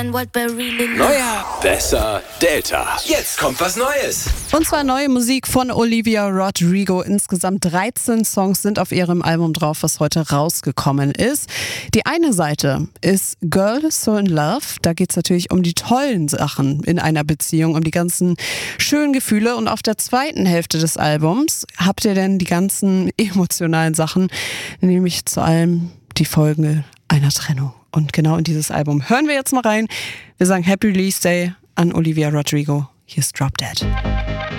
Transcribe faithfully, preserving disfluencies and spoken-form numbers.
Neuer, besser, Delta. Jetzt kommt was Neues. Und zwar neue Musik von Olivia Rodrigo. Insgesamt dreizehn Songs sind auf ihrem Album drauf, was heute rausgekommen ist. Die eine Seite ist Girl So In Love. Da geht es natürlich um die tollen Sachen in einer Beziehung, um die ganzen schönen Gefühle. Und auf der zweiten Hälfte des Albums habt ihr dann die ganzen emotionalen Sachen, nämlich zu allem die Folge einer Trennung. Und genau in dieses Album hören wir jetzt mal rein. Wir sagen Happy Release Day an Olivia Rodrigo. Hier ist Drop Dead.